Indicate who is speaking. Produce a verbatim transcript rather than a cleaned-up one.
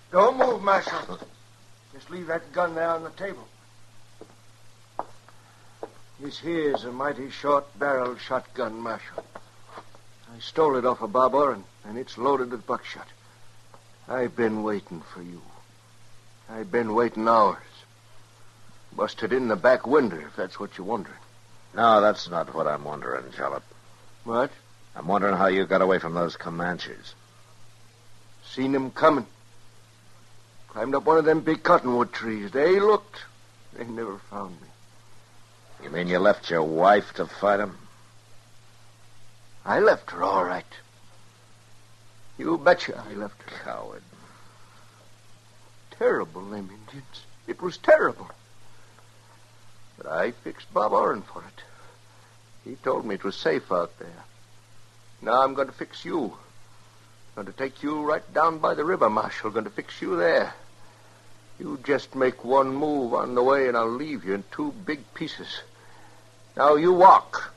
Speaker 1: Don't move, Marshal. Just leave that gun there on the table. This here's a mighty short-barreled shotgun, Marshal. I stole it off of Bob Orrin, and it's loaded with buckshot. I've been waiting for you. I've been waiting hours. Busted in the back window, if that's what you're wondering.
Speaker 2: No, that's not what I'm wondering, Jalop.
Speaker 1: What?
Speaker 2: I'm wondering how you got away from those Comanches.
Speaker 1: Seen them coming. Climbed up one of them big cottonwood trees. They looked. They never found me.
Speaker 2: You mean you left your wife to fight them?
Speaker 1: I left her, all right. You betcha I left her.
Speaker 2: Coward.
Speaker 1: Terrible, them Indians. It was terrible. But I fixed Bob Orrin for it. He told me it was safe out there. Now I'm going to fix you. Going to take you right down by the river, Marshal. Going to fix you there. You just make one move on the way, and I'll leave you in two big pieces. Now you walk.